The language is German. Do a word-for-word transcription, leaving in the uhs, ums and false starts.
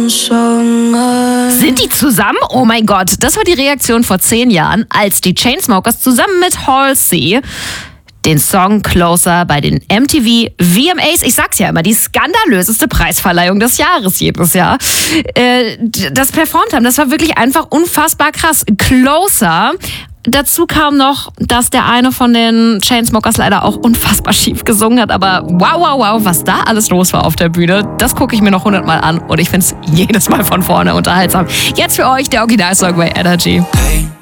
Sind die zusammen? Oh mein Gott, das war die Reaktion vor zehn Jahren, als die Chainsmokers zusammen mit Halsey den Song Closer bei den M T V V M As, ich sag's ja immer, die skandalöseste Preisverleihung des Jahres jedes Jahr, äh, das performt haben. Das war wirklich einfach unfassbar krass. Closer. Dazu kam noch, dass der eine von den Chainsmokers leider auch unfassbar schief gesungen hat. Aber wow, wow, wow, was da alles los war auf der Bühne, das gucke ich mir noch hundertmal an. Und ich find's jedes Mal von vorne unterhaltsam. Jetzt für euch der Originalsong bei Energy.